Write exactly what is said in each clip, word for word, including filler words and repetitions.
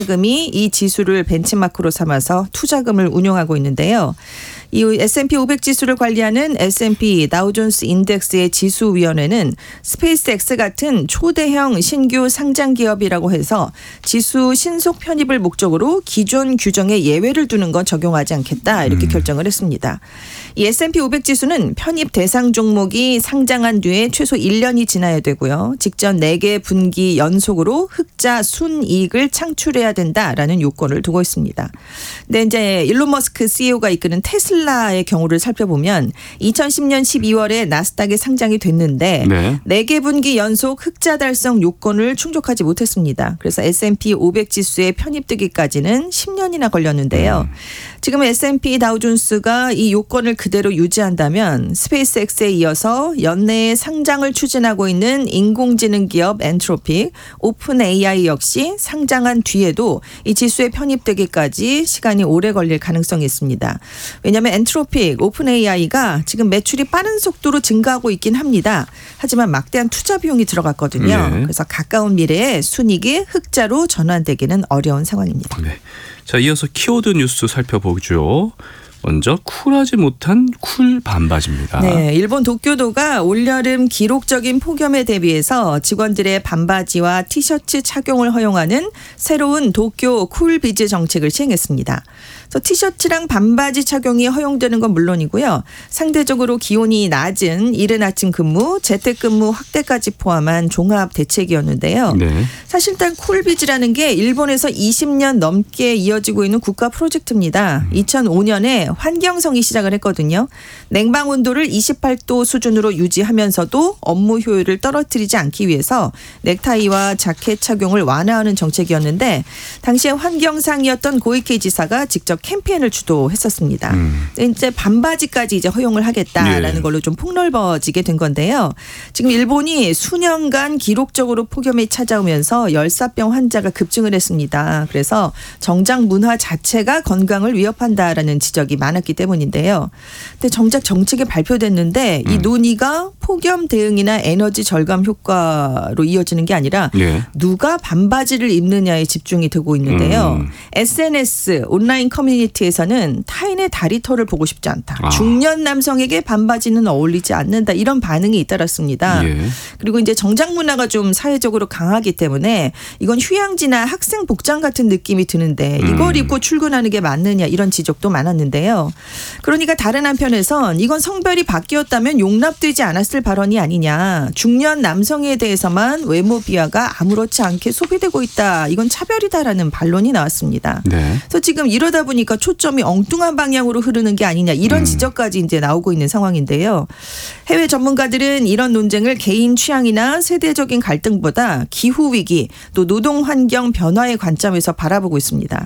금이 이 지수를 벤치마크로 삼아서 투자금을 운용하고 있는데요. 이 에스 앤 피 오백 지수를 관리하는 에스 앤 피 다우존스 인덱스의 지수위원회는 스페이스X 같은 초대형 신규 상장 기업이라고 해서 지수 신속 편입을 목적으로 기존 규정에 예외를 두는 건 적용하지 않겠다 이렇게 음. 결정을 했습니다. 이 에스 앤 피 오백 지수는 편입 대상 종목이 상장한 뒤에 최소 일 년이 지나야 되고요. 직전 네 개 분기 연속으로 흑자 순이익을 창출해야 된다라는 요건을 두고 있습니다. 근데 이제 일론 머스크 씨이오가 이끄는 테슬라의 경우를 살펴보면 이천십 년 십이월에 나스닥에 상장이 됐는데 네. 네 개 분기 연속 흑자 달성 요건을 충족하지 못했습니다. 그래서 에스 앤 피 오백 지수에 편입되기까지는 십 년이나 걸렸는데요. 음. 지금 에스 앤 피 다우존스가 이 요건을 그대로 유지한다면 스페이스X에 이어서 연내에 상장을 추진하고 있는 인공지능 기업 엔트로픽, 오픈 에이아이 역시 상장한 뒤에도 이 지수에 편입되기까지 시간이 오래 걸릴 가능성이 있습니다. 왜냐하면 엔트로픽, 오픈 에이아이가 지금 매출이 빠른 속도로 증가하고 있긴 합니다. 하지만 막대한 투자 비용이 들어갔거든요. 네. 그래서 가까운 미래에 순이익이 흑자로 전환되기는 어려운 상황입니다. 네. 자, 이어서 키워드 뉴스 살펴보죠. 먼저 쿨하지 못한 쿨 반바지입니다. 네, 일본 도쿄도가 올여름 기록적인 폭염에 대비해서 직원들의 반바지와 티셔츠 착용을 허용하는 새로운 도쿄 쿨비즈 정책을 시행했습니다. 그래서 티셔츠랑 반바지 착용이 허용되는 건 물론이고요. 상대적으로 기온이 낮은 이른 아침 근무, 재택근무 확대까지 포함한 종합 대책이었는데요. 네. 사실 일단 쿨비즈라는 게 일본에서 이십 년 넘게 이어지고 있는 국가 프로젝트입니다. 음. 이천오 년에 환경성이 시작을 했거든요. 냉방 온도를 이십팔 도 수준으로 유지하면서도 업무 효율을 떨어뜨리지 않기 위해서 넥타이와 자켓 착용을 완화하는 정책이었는데 당시에 환경상이었던 고이케 지사가 직접 캠페인을 주도했었습니다. 음. 이제 반바지까지 이제 허용을 하겠다라는 예. 걸로 좀 폭넓어지게 된 건데요. 지금 일본이 수년간 기록적으로 폭염이 찾아오면서 열사병 환자가 급증을 했습니다. 그래서 정장 문화 자체가 건강을 위협한다라는 지적이 많았기 때문인데요. 근데 정작 정책이 발표됐는데 음. 이 논의가 폭염 대응이나 에너지 절감 효과로 이어지는 게 아니라 예. 누가 반바지를 입느냐에 집중이 되고 있는데요. 음. 에스 엔 에스 온라인 커뮤니티에서는 타인의 다리털을 보고 싶지 않다. 아. 중년 남성에게 반바지는 어울리지 않는다. 이런 반응이 잇따랐습니다. 예. 그리고 이제 정장 문화가 좀 사회적으로 강하기 때문에 이건 휴양지나 학생 복장 같은 느낌이 드는데 이걸 음. 입고 출근하는 게 맞느냐 이런 지적도 많았는데요. 그러니까 다른 한편에선 이건 성별이 바뀌었다면 용납되지 않았을 발언이 아니냐. 중년 남성에 대해서만 외모 비하가 아무렇지 않게 소비되고 있다. 이건 차별이다라는 반론이 나왔습니다. 네. 그래서 지금 이러다 보니까 초점이 엉뚱한 방향으로 흐르는 게 아니냐 이런 음. 지적까지 이제 나오고 있는 상황인데요. 해외 전문가들은 이런 논쟁을 개인 취향이나 세대적인 갈등보다 기후 위기 또 노동 환경 변화의 관점에서 바라보고 있습니다.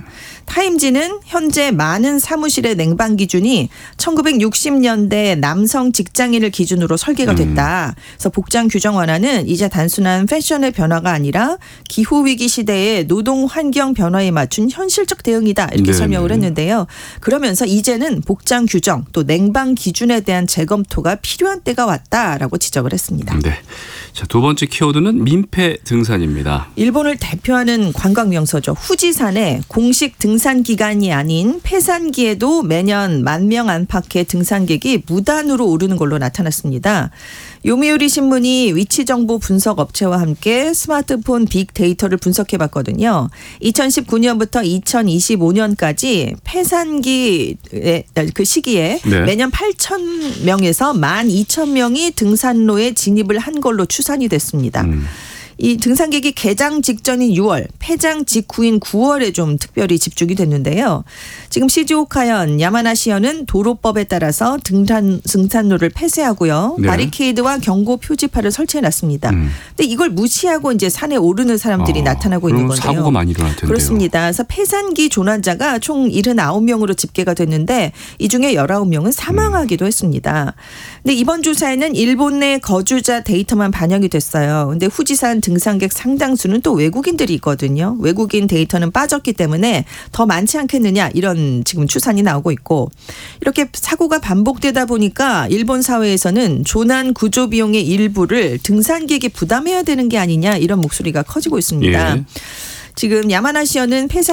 타임지는 현재 많은 사무실의 냉방 기준이 천구백육십 년대 남성 직장인을 기준으로 설계가 됐다. 그래서 복장 규정 완화는 이제 단순한 패션의 변화가 아니라 기후 위기 시대의 노동 환경 변화에 맞춘 현실적 대응이다. 이렇게 네네. 설명을 했는데요. 그러면서 이제는 복장 규정 또 냉방 기준에 대한 재검토가 필요한 때가 왔다라고 지적을 했습니다. 네. 자, 두 번째 키워드는 민폐 등산입니다. 일본을 대표하는 관광 명소죠. 후지산에 공식 등산 기간이 아닌 폐산기에도 매년 만 명 안팎의 등산객이 무단으로 오르는 걸로 나타났습니다. 요미우리 신문이 위치 정보 분석 업체와 함께 스마트폰 빅데이터를 분석해봤거든요. 이천십구 년부터 이천이십오 년까지 폐산기 그 시기에 네. 매년 팔천 명에서 만 이천 명이 등산로에 진입을 한 걸로 추산이 됐습니다. 음. 이 등산객이 개장 직전인 유월, 폐장 직후인 구월에 좀 특별히 집중이 됐는데요. 지금 시즈오카현, 야마나시현은 도로법에 따라서 등산, 등산로를 폐쇄하고요. 네. 바리케이드와 경고 표지판을 설치해놨습니다. 음. 근데 이걸 무시하고 이제 산에 오르는 사람들이 아, 나타나고 있는 건데요. 사고가 많이 일어날 텐데요. 그렇습니다. 그래서 폐산기 조난자가 총 칠십구 명으로 집계가 됐는데 이 중에 십구 명은 사망하기도 음. 했습니다. 근데 이번 조사에는 일본 내 거주자 데이터만 반영이 됐어요. 근데 후지산 등산객 상당수는 또 외국인들이 있거든요. 외국인 데이터는 빠졌기 때문에 더 많지 않겠느냐 이런 지금 추산이 나오고 있고 이렇게 사고가 반복되다 보니까 일본 사회에서는 조난 구조 비용의 일부를 등산객이 부담해야 되는 게 아니냐 이런 목소리가 커지고 있습니다. 예. 지금 야마나시현은 폐산